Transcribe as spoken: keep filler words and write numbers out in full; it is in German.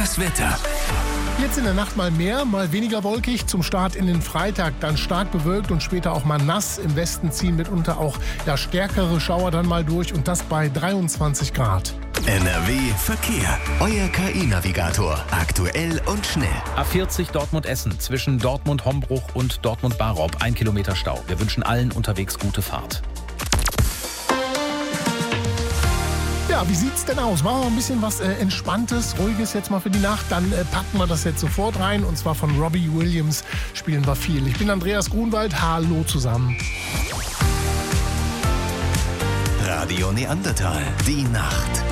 Das Wetter. Jetzt in der Nacht mal mehr, mal weniger wolkig. Zum Start in den Freitag dann stark bewölkt und später auch mal nass. Im Westen ziehen mitunter auch ja, stärkere Schauer dann mal durch und das bei dreiundzwanzig Grad. N R W Verkehr. Euer K I-Navigator. Aktuell und schnell. A vierzig Dortmund-Essen zwischen Dortmund-Hombruch und Dortmund-Barop. Ein Kilometer Stau. Wir wünschen allen unterwegs gute Fahrt. Ja, wie sieht's denn aus? Machen wir ein bisschen was äh, Entspanntes, Ruhiges jetzt mal für die Nacht. Dann äh, packen wir das jetzt sofort rein. Und zwar von Robbie Williams spielen wir viel. Ich bin Andreas Grunwald. Hallo zusammen. Radio Neandertal. Die Nacht.